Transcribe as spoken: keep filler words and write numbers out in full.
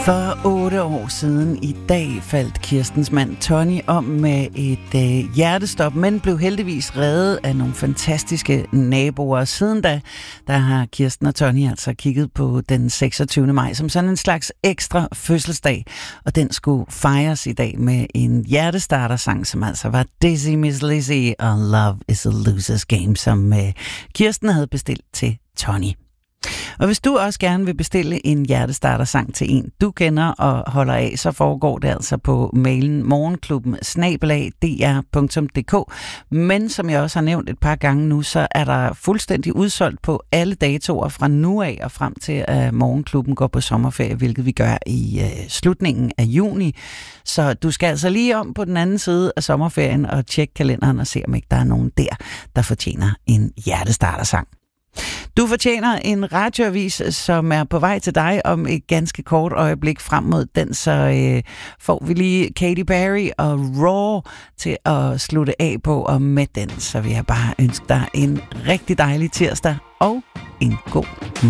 For otte år siden i dag faldt Kirstens mand Tony om med et øh, hjertestop, men blev heldigvis reddet af nogle fantastiske naboer. Siden da, der har Kirsten og Tony altså kigget på den seksogtyvende maj som sådan en slags ekstra fødselsdag, og den skulle fejres i dag med en hjertestartersang, som altså var Dizzy Miss Lizzy og Love is a Loser's Game, som øh, Kirsten havde bestilt til Tony. Og hvis du også gerne vil bestille en hjertestartersang til en, du kender og holder af, så foregår det altså på mailen morgenklubben snabel-a d r punktum d k. Men som jeg også har nævnt et par gange nu, så er der fuldstændig udsolgt på alle datoer fra nu af og frem til, at morgenklubben går på sommerferie, hvilket vi gør i øh, slutningen af juni. Så du skal altså lige om på den anden side af sommerferien og tjekke kalenderen og se, om ikke der er nogen der, der fortjener en hjertestartersang. Du fortjener en radioavis, som er på vej til dig om et ganske kort øjeblik frem mod den, så øh, får vi lige Katy Perry og Raw til at slutte af på, og med den, så vil jeg bare ønske dig en rigtig dejlig tirsdag og en god morgen.